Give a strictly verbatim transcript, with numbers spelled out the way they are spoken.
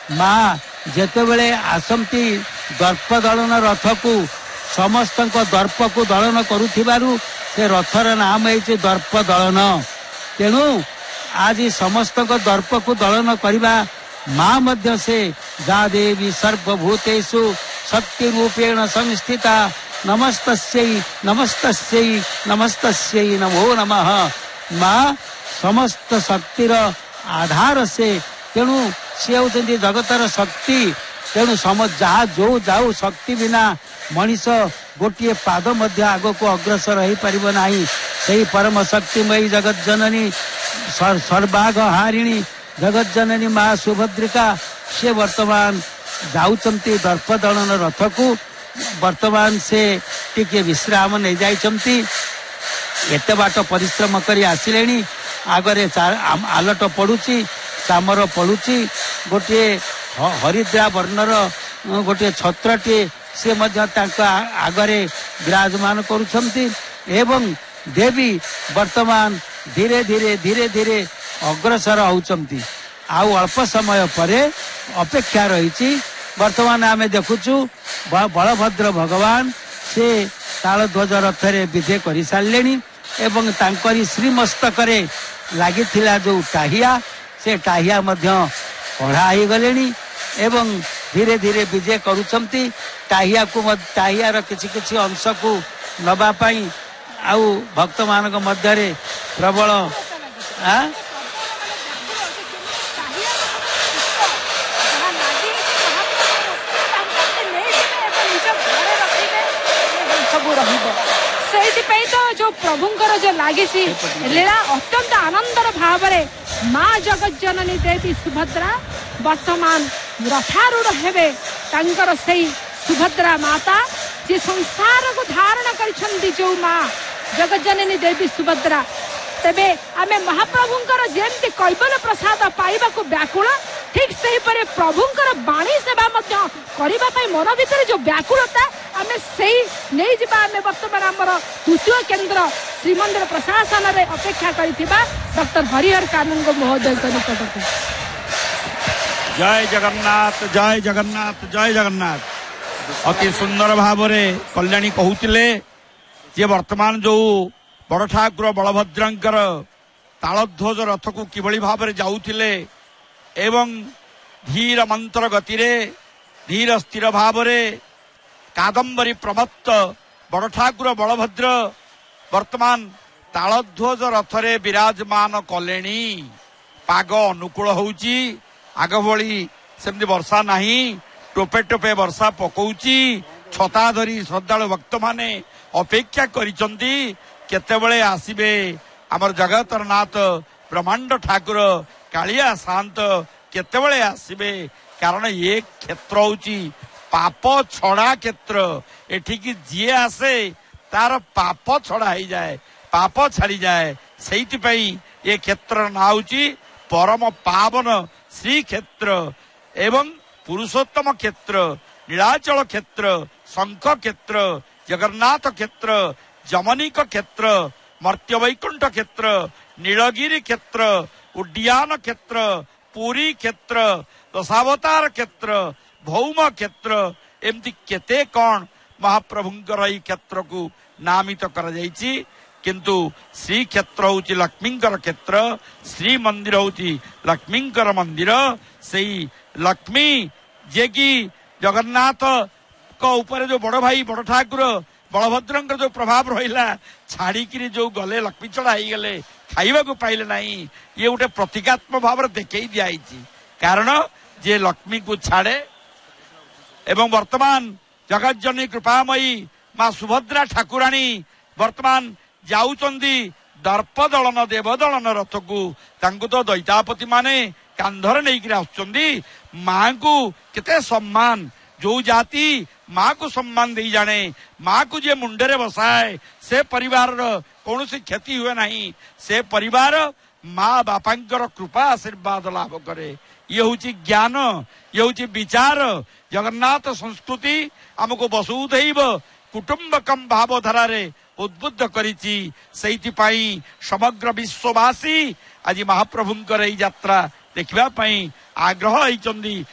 माँ जेतेबेले आसंती दर्प दलन रथ को समस्त दर्प को दलन करुथिबारु से रथर नाम है दर्प दलन। तेणु आज समस्त दर्प को दलन करवा माँ मध्य से जा देवी सर्वभूतेषु शक्ति रूपेण संस्थिता नमस्तस्यै नमस्तस्यै नमस्तस्यै नमो नमः। माँ समस्त शक्तिर आधार से तेणु सी होती जगतर शक्ति। तेणु सम जहाँ जो जाऊ शक्ति बिना मनीष गोटे पाद मध्य आग को अग्रसर हो पार ना। से परम शक्तिमयी जगत जननी सर्वाग हारिणी जगत जननी माँ सुभद्रिका से वर्तमान जाउचंती दर्प दलन रथ को वर्तमान से टिके विश्राम नहीं जाइचंती। एते बाट परिश्रम करी आसिलेनी आगरे आलट पड़ुची चामर पड़ुची गोटे हरिद्रा वर्णर गोटे छत्रटे से मध्य तांका आगरे विराजमान करुछंती एवं देवी वर्तमान धीरे धीरे धीरे धीरे अग्रसर होउचंती। आउ अल्प समय परे अपेक्षा रही वर्तमान आमे देखुचु बलभद्र भगवान से तालध्वज रथरे विधे कर सारे एवं तांकरी श्रीमस्तकरे लागिथिला जो टाहिया से टाहिया मध्य कढ़ा हो गले एवं धीरे धीरे विजय करुछंती। टाहिया को टाहियार किछि किछि अंश को नबा पई आउ भक्त मानक मध्यरे प्रबल आ तो जो प्रभुंकर जो लगी लीला अत्यंत आनंदर भाव माँ जगत जननी देवी सुभद्रा वर्तमान रथारूढ़ हेबे तांकर सेई सुभद्रा माता जे संसार को धारण करिसंती जो माँ जगत जननी देवी सुभद्रा। तेबे आमे महाप्रभुंकर जेमती कैबल प्रसाद पाइबा को व्याकुल ठीक सही परे प्रभुंकर बाणी सेवा मध्य करिबा पई मन भितर जो व्याकुलता आमे सेई नै जिबा। आमे वर्तमान हमर द्वितीय केंद्र श्रीमंदिर प्रशासन रे अपेक्षा करिथिबा डॉक्टर हरिहर कानून महोदय को निकट। जय जगन्नाथ जय जगन्नाथ जय जगन्नाथ। अति सुंदर भाव रे कल्याणी कहूतिले जे वर्तमान जो बड़ ठाकुर बलभद्रंकर तालध्वज रथ को किभली भाव रे जाउथिले एवं धीर मंत्र गति रे धीर स्थिर भाव रे कादम्बरी प्रमत्त बड़ ठाकुर बलभद्र वर्तमान तालध्वज रथरे विराजमान कलेनी। पाग अनुकूल होउची आग भली सेमती वर्षा नाही टोपे टोपे वर्षा पकौची। छता धरी श्रद्धालु भक्त माने अपेक्षा करिसंती केतेबेले आसीबे हमर जगतर नाथ ब्रह्मांड ठाकुर कालिया शांत केतेबेले आसीबे। कारण ये क्षेत्र होउची पाप छड़ा क्षेत्र। एठिकी जी आसे तार पाप छड़ा ही जाए पाप छाड़ी जाए। सेइति पई ये क्षेत्र ना होउची परम पावन श्री क्षेत्र एवं पुरुषोत्तम क्षेत्र नीलाचल क्षेत्र शंख क्षेत्र जगन्नाथ क्षेत्र जमनिक क्षेत्र मर्त्य वैकुंठ क्षेत्र नीलगिरी क्षेत्र उड्डयन क्षेत्र पुरी क्षेत्र दशावतार क्षेत्र भौम क्षेत्र एमती केते कौन महाप्रभुंकर ई क्षेत्र को नामित कर जाइछि। किंतु श्री क्षेत्र होउछि लक्ष्मींकर क्षेत्र श्री मंदिर होउछि लक्ष्मींकर मंदिर। सेई लक्ष्मी जे कि जगन्नाथ को ऊपर जो बड़ भाई बड़ ठाकुर बलभद्रंकर जो प्रभाव रहिला छाड़िकी जो गले लक्ष्मी चढ़ा ही गले खाइबा को पाइले नहीं। ये गोटे प्रतीकात्मक भाव देखई दिया कारण जे लक्ष्मी को छाड़े एवं वर्तमान जगत जननी कृपामयी माँ सुभद्रा ठाकुराणी वर्तमान जाउचंदी दर्प दलन देव दलन रथ को तांको तो दैतापति माने कांधर नहीं आसुचंदी। माँ को केते सम्मान जो जाति माँ को सम्मान दे जाने माँ को जे मुंडरे बसाए से परिवार कौन सी क्षति हुए नहीं। से परिवार माँ बापांकर कृपा आशीर्वाद लाभ करे। ये हूँ ज्ञान ये हूँ विचार। जगन्नाथ संस्कृति आमको वसुधैव कुटुंबकम भावधारा रे उद्बुद्ध करिछि। सेइथिपाई समग्र विश्ववासी आज महाप्रभुंकर एई यात्रा देखिबा पई आग्रह होइचंदी।